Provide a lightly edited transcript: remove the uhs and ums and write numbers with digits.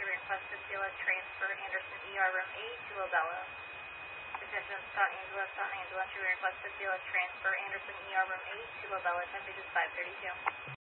to request Cecilia transfer Anderson ER room 8 to Lobella. Attention Scott Angela to request Cecilia transfer Anderson ER room 8 to Lobella. Time pages 5:32.